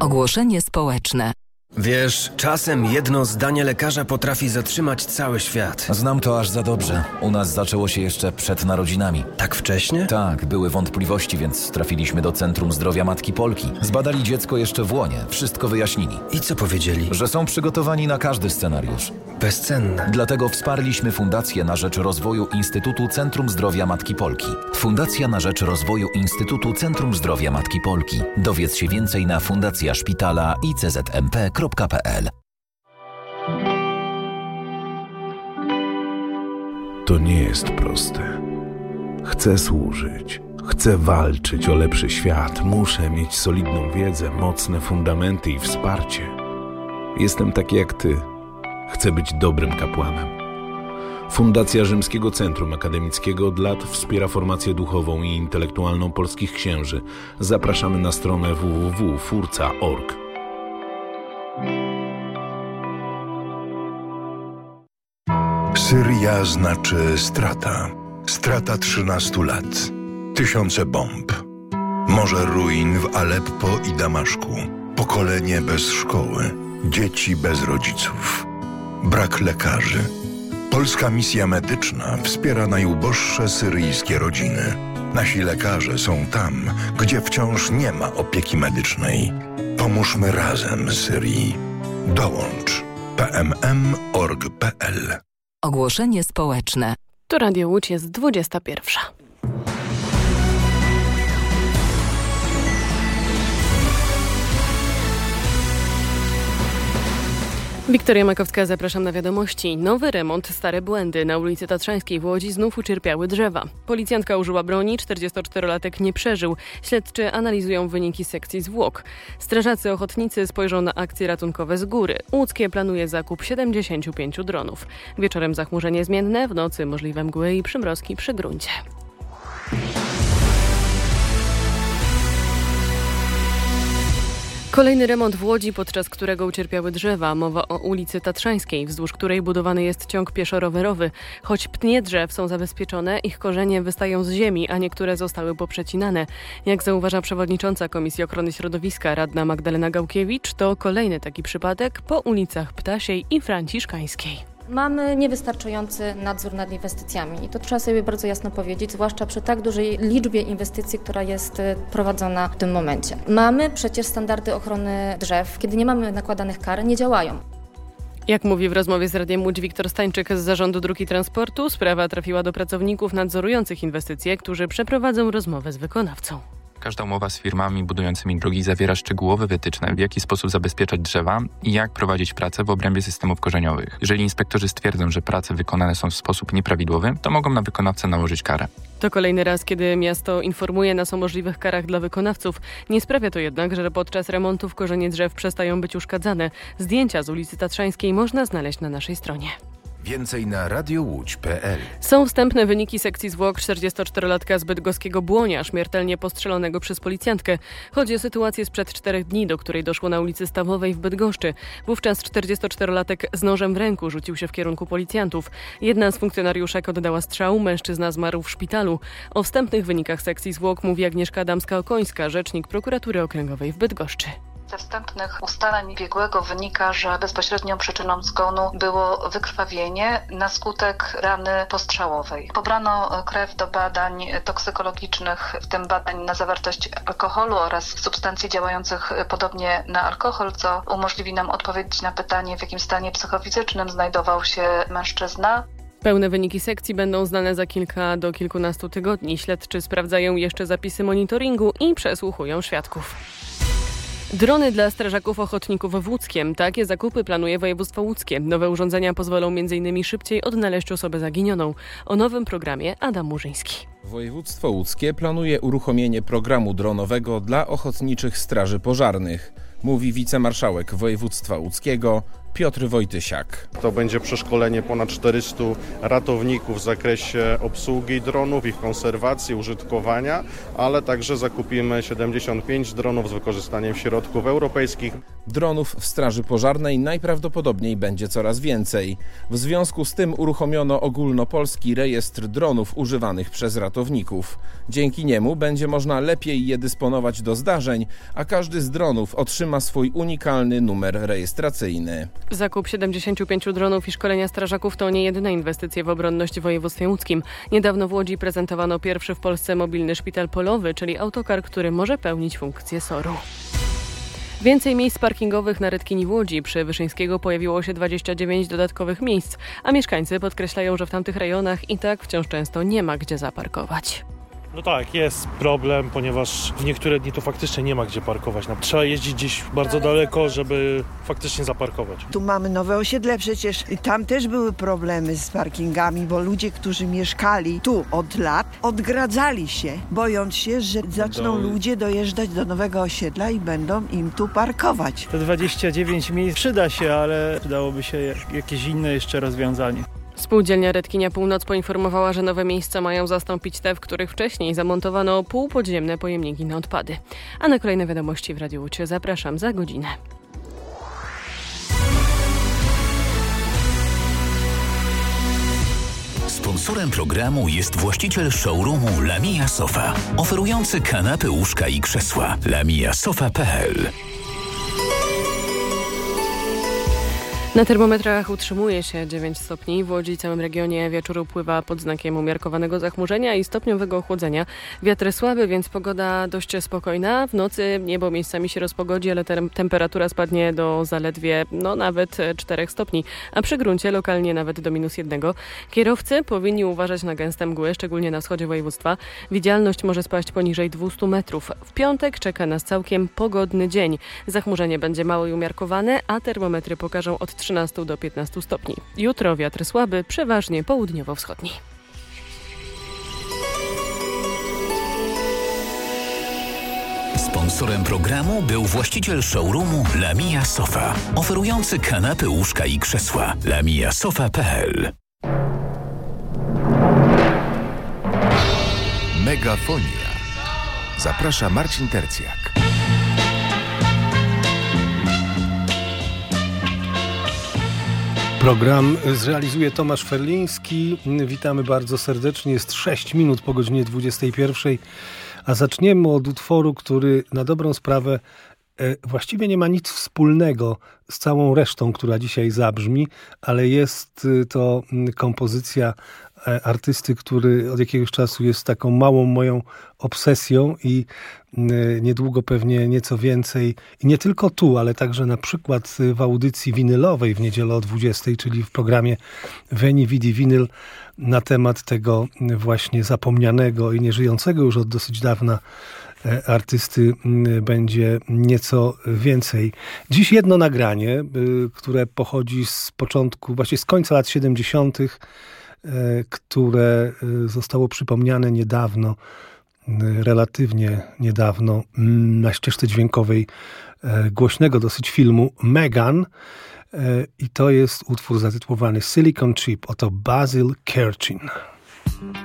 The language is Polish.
Ogłoszenie społeczne. Wiesz, czasem jedno zdanie lekarza potrafi zatrzymać cały świat. Znam to aż za dobrze. U nas zaczęło się jeszcze przed narodzinami. Tak wcześnie? Tak, były wątpliwości, więc trafiliśmy do Centrum Zdrowia Matki Polki. Zbadali dziecko jeszcze w łonie, wszystko wyjaśnili. I co powiedzieli? Że są przygotowani na każdy scenariusz. Bezcenne. Dlatego wsparliśmy Fundację na rzecz rozwoju Instytutu Centrum Zdrowia Matki Polki. Fundacja na rzecz rozwoju Instytutu Centrum Zdrowia Matki Polki. Dowiedz się więcej na fundacjaszpitala.iczmp.pl. To nie jest proste. Chcę służyć, chcę walczyć o lepszy świat, muszę mieć solidną wiedzę, mocne fundamenty i wsparcie. Jestem taki jak ty. Chcę być dobrym kapłanem. Fundacja Rzymskiego Centrum Akademickiego od lat wspiera formację duchową i intelektualną polskich księży. Zapraszamy na stronę www.furca.org. Syria znaczy strata. Strata 13 lat. Tysiące bomb. Morze ruin w Aleppo i Damaszku. Pokolenie bez szkoły. Dzieci bez rodziców. Brak lekarzy. Polska misja medyczna wspiera najuboższe syryjskie rodziny. Nasi lekarze są tam, gdzie wciąż nie ma opieki medycznej. Pomóżmy razem Syrii. Dołącz. pmm.org.pl. Ogłoszenie społeczne. Tu Radio Łódź, jest 21. Wiktoria Makowska, zapraszam na wiadomości. Nowy remont, stare błędy. Na ulicy Tatrzańskiej w Łodzi znów ucierpiały drzewa. Policjantka użyła broni, 44-latek nie przeżył. Śledczy analizują wyniki sekcji zwłok. Strażacy ochotnicy spojrzą na akcje ratunkowe z góry. Łódzkie planuje zakup 75 dronów. Wieczorem zachmurzenie zmienne, w nocy możliwe mgły i przymrozki przy gruncie. Kolejny remont w Łodzi, podczas którego ucierpiały drzewa. Mowa o ulicy Tatrzańskiej, wzdłuż której budowany jest ciąg pieszo-rowerowy. Choć pnie drzew są zabezpieczone, ich korzenie wystają z ziemi, a niektóre zostały poprzecinane. Jak zauważa przewodnicząca Komisji Ochrony Środowiska, radna Magdalena Gałkiewicz, to kolejny taki przypadek po ulicach Ptasiej i Franciszkańskiej. Mamy niewystarczający nadzór nad inwestycjami i to trzeba sobie bardzo jasno powiedzieć, zwłaszcza przy tak dużej liczbie inwestycji, która jest prowadzona w tym momencie. Mamy przecież standardy ochrony drzew. Kiedy nie mamy nakładanych kar, nie działają. Jak mówi w rozmowie z Radiem Łódź Wiktor Stańczyk z Zarządu Dróg i Transportu, sprawa trafiła do pracowników nadzorujących inwestycje, którzy przeprowadzą rozmowę z wykonawcą. Każda umowa z firmami budującymi drogi zawiera szczegółowe wytyczne, w jaki sposób zabezpieczać drzewa i jak prowadzić pracę w obrębie systemów korzeniowych. Jeżeli inspektorzy stwierdzą, że prace wykonane są w sposób nieprawidłowy, to mogą na wykonawcę nałożyć karę. To kolejny raz, kiedy miasto informuje nas o możliwych karach dla wykonawców. Nie sprawia to jednak, że podczas remontów korzenie drzew przestają być uszkadzane. Zdjęcia z ulicy Tatrzańskiej można znaleźć na naszej stronie. Więcej na radiołódź.pl. Są wstępne wyniki sekcji zwłok 44-latka z bydgoskiego Błonia, śmiertelnie postrzelonego przez policjantkę. Chodzi o sytuację sprzed 4 dni, do której doszło na ulicy Stawowej w Bydgoszczy. Wówczas 44-latek z nożem w ręku rzucił się w kierunku policjantów. Jedna z funkcjonariuszek oddała strzał, mężczyzna zmarł w szpitalu. O wstępnych wynikach sekcji zwłok mówi Agnieszka Adamska-Okońska, rzecznik Prokuratury Okręgowej w Bydgoszczy. Ze wstępnych ustaleń biegłego wynika, że bezpośrednią przyczyną zgonu było wykrwawienie na skutek rany postrzałowej. Pobrano krew do badań toksykologicznych, w tym badań na zawartość alkoholu oraz substancji działających podobnie na alkohol, co umożliwi nam odpowiedzieć na pytanie, w jakim stanie psychofizycznym znajdował się mężczyzna. Pełne wyniki sekcji będą znane za kilka do kilkunastu tygodni. Śledczy sprawdzają jeszcze zapisy monitoringu i przesłuchują świadków. Drony dla strażaków ochotników w Łódzkiem. Takie zakupy planuje województwo łódzkie. Nowe urządzenia pozwolą m.in. szybciej odnaleźć osobę zaginioną. O nowym programie Adam Murzyński. Województwo łódzkie planuje uruchomienie programu dronowego dla ochotniczych straży pożarnych, mówi wicemarszałek województwa łódzkiego Piotr Wojtysiak. To będzie przeszkolenie ponad 400 ratowników w zakresie obsługi dronów, ich konserwacji, użytkowania, ale także zakupimy 75 dronów z wykorzystaniem środków europejskich. Dronów w Straży Pożarnej najprawdopodobniej będzie coraz więcej. W związku z tym uruchomiono ogólnopolski rejestr dronów używanych przez ratowników. Dzięki niemu będzie można lepiej je dysponować do zdarzeń, a każdy z dronów otrzyma swój unikalny numer rejestracyjny. Zakup 75 dronów i szkolenia strażaków to nie jedyne inwestycje w obronność w województwie łódzkim. Niedawno w Łodzi prezentowano pierwszy w Polsce mobilny szpital polowy, czyli autokar, który może pełnić funkcję SOR-u. Więcej miejsc parkingowych na Rytkini w Łodzi. Przy Wyszyńskiego pojawiło się 29 dodatkowych miejsc, a mieszkańcy podkreślają, że w tamtych rejonach i tak wciąż często nie ma gdzie zaparkować. No tak, jest problem, ponieważ w niektóre dni to faktycznie nie ma gdzie parkować. Trzeba jeździć gdzieś bardzo daleko, żeby faktycznie zaparkować. Tu mamy nowe osiedle przecież i tam też były problemy z parkingami, bo ludzie, którzy mieszkali tu od lat, odgradzali się, bojąc się, że zaczną ludzie dojeżdżać do nowego osiedla i będą im tu parkować. Te 29 miejsc przyda się, ale przydałoby się jakieś inne jeszcze rozwiązanie. Spółdzielnia Redkinia Północ poinformowała, że nowe miejsca mają zastąpić te, w których wcześniej zamontowano półpodziemne pojemniki na odpady. A na kolejne wiadomości w Radiu Łódź zapraszam za godzinę. Sponsorem programu jest właściciel showroomu Lamia Sofa, oferujący kanapy, łóżka i krzesła. lamiasofa.pl. Na termometrach utrzymuje się 9 stopni. W Łodzi i całym regionie wieczór upływa pod znakiem umiarkowanego zachmurzenia i stopniowego ochłodzenia. Wiatr słaby, więc pogoda dość spokojna. W nocy niebo miejscami się rozpogodzi, ale temperatura spadnie do zaledwie nawet 4 stopni, a przy gruncie lokalnie nawet do -1. Kierowcy powinni uważać na gęste mgły, szczególnie na wschodzie województwa. Widzialność może spaść poniżej 200 metrów. W piątek czeka nas całkiem pogodny dzień. Zachmurzenie będzie małe i umiarkowane, a termometry pokażą od 13 do 15 stopni. Jutro wiatr słaby, przeważnie południowo-wschodni. Sponsorem programu był właściciel showroomu Lamia Sofa, oferujący kanapy, łóżka i krzesła. lamiasofa.pl. Megafonia. Zaprasza Marcin Tercjak. Program zrealizuje Tomasz Ferliński. Witamy bardzo serdecznie. Jest 6 minut po godzinie 21, a zaczniemy od utworu, który na dobrą sprawę właściwie nie ma nic wspólnego z całą resztą, która dzisiaj zabrzmi, ale jest to kompozycja artysty, który od jakiegoś czasu jest taką małą moją obsesją i niedługo pewnie nieco więcej. I nie tylko tu, ale także na przykład w audycji winylowej w niedzielę o 20, czyli w programie Veni Vidi Vinyl, na temat tego właśnie zapomnianego i nieżyjącego już od dosyć dawna artysty będzie nieco więcej. Dziś jedno nagranie, które pochodzi z początku, właśnie z końca lat 70., które zostało przypomniane niedawno, relatywnie niedawno, na ścieżce dźwiękowej głośnego dosyć filmu Megan. I to jest utwór zatytułowany Silicon Chip. Oto Basil Kirchin.